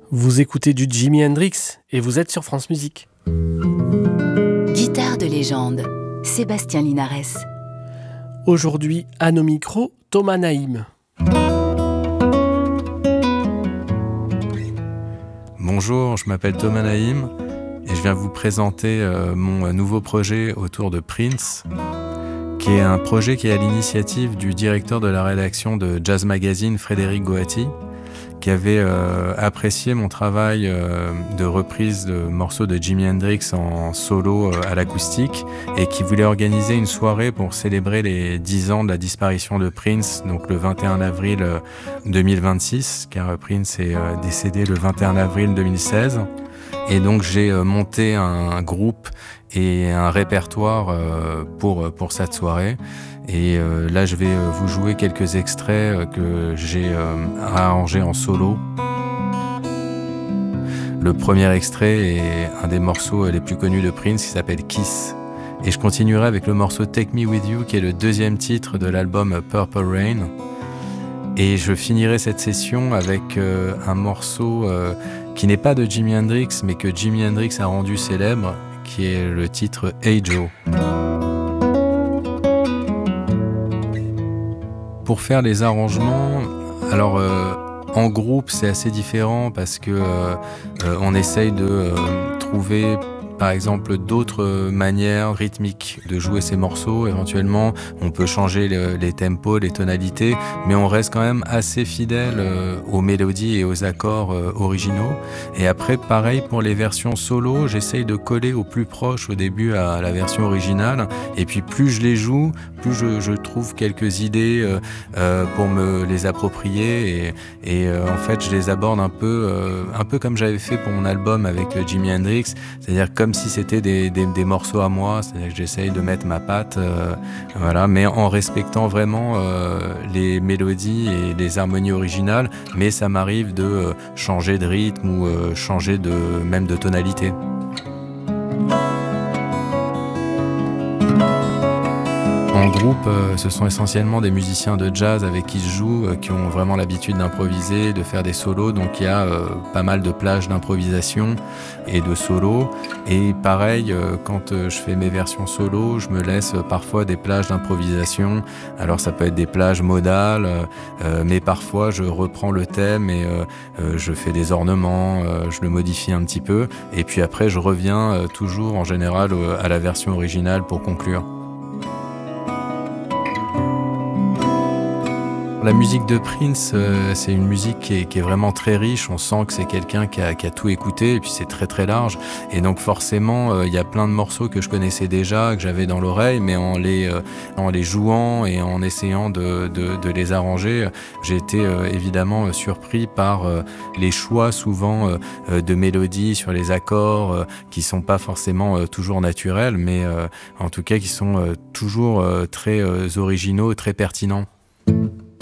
Vous écoutez du Jimi Hendrix et vous êtes sur France Musique. Guitare de légende, Sébastien Linares. Aujourd'hui, à nos micros, Thomas Naïm. Bonjour, je m'appelle Thomas Naïm et je viens vous présenter mon nouveau projet autour de Prince, qui est un projet qui est à l'initiative du directeur de la rédaction de Jazz Magazine, Frédéric Goati, qui avait apprécié mon travail de reprise de morceaux de Jimi Hendrix en solo à l'acoustique et qui voulait organiser une soirée pour célébrer les 10 ans de la disparition de Prince, donc le 21 avril 2026, car Prince est décédé le 21 avril 2016. Et donc j'ai monté un groupe et un répertoire pour cette soirée. Et là, je vais vous jouer quelques extraits que j'ai arrangés en solo. Le premier extrait est un des morceaux les plus connus de Prince qui s'appelle Kiss. Et je continuerai avec le morceau Take Me With You qui est le deuxième titre de l'album Purple Rain. Et je finirai cette session avec un morceau qui n'est pas de Jimi Hendrix, mais que Jimi Hendrix a rendu célèbre, qui est le titre Hey Joe. Pour faire les arrangements, alors en groupe c'est assez différent parce que on essaye de trouver par exemple d'autres manières rythmiques de jouer ces morceaux. Éventuellement, on peut changer les tempos, les tonalités, mais on reste quand même assez fidèle aux mélodies et aux accords originaux. Et après, pareil pour les versions solo, j'essaye de coller au plus proche au début à la version originale. Et puis plus je les joue, plus je trouve quelques idées pour me les approprier. Et en fait, je les aborde un peu comme j'avais fait pour mon album avec Jimi Hendrix, c'est-à-dire comme si c'était des morceaux à moi, c'est-à-dire que j'essaye de mettre ma patte, voilà, mais en respectant vraiment les mélodies et les harmonies originales, mais ça m'arrive de changer de rythme ou changer même de tonalité. En groupe, ce sont essentiellement des musiciens de jazz avec qui je joue, qui ont vraiment l'habitude d'improviser, de faire des solos. Donc il y a pas mal de plages d'improvisation et de solos. Et pareil, quand je fais mes versions solo, je me laisse parfois des plages d'improvisation. Alors ça peut être des plages modales, mais parfois je reprends le thème et je fais des ornements, je le modifie un petit peu. Et puis après, je reviens toujours en général à la version originale pour conclure. La musique de Prince, c'est une musique qui est vraiment très riche. On sent que c'est quelqu'un qui a tout écouté et puis c'est très très large. Et donc forcément, il y a plein de morceaux que je connaissais déjà, que j'avais dans l'oreille, mais en les jouant et en essayant de les arranger, j'ai été évidemment surpris par les choix souvent de mélodies sur les accords qui sont pas forcément toujours naturels, mais en tout cas qui sont toujours très originaux, très pertinents.